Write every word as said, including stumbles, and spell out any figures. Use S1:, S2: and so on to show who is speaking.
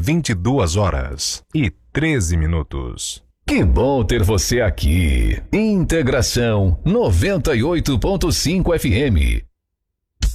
S1: vinte e duas horas e treze minutos.
S2: Que bom ter você aqui. Integração noventa e oito ponto cinco F M.